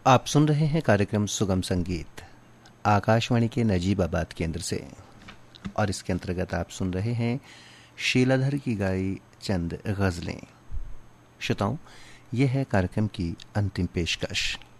आप सुन रहे हैं कार्यक्रम सुगम संगीत आकाशवाणी के नजीबाबाद केंद्र से, और इसके अंतर्गत आप सुन रहे हैं शीलाधर की गाई चंद गज़लें। श्रोताओं, यह है कार्यक्रम की अंतिम पेशकश।